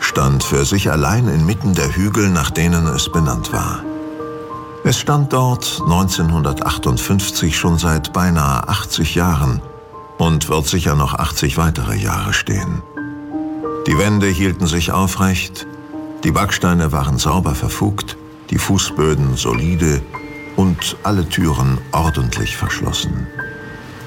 stand für sich allein inmitten der Hügel, nach denen es benannt war. Es stand dort 1958 schon seit beinahe 80 Jahren und wird sicher noch 80 weitere Jahre stehen. Die Wände hielten sich aufrecht, die Backsteine waren sauber verfugt, die Fußböden solide und alle Türen ordentlich verschlossen.